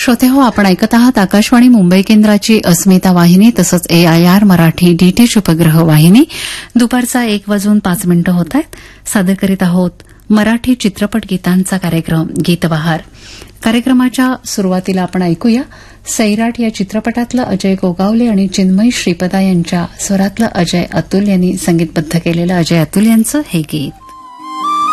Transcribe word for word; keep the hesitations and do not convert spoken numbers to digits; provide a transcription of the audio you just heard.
श्रोते हो, आपण ऐकत आहात आकाशवाणी मुंबई केंद्राची अस्मिता वाहिनी तसंच एआयआर मराठी डीटीएच उपग्रह वाहिनी. दुपारचा एक वाजून पाच मिनिटं होत आहेत. सादर करीत आहोत मराठी चित्रपट गीतांचा कार्यक्रम गीतबहार. कार्यक्रमाच्या सुरुवातीला आपण ऐकूया सैराट या चित्रपटातलं अजय गोगावले आणि चिन्मयी श्रीपदा यांच्या स्वरातलं अजय अतुल यांनी संगीतबद्ध केलेलं अजय अतुल यांचं हे गीत.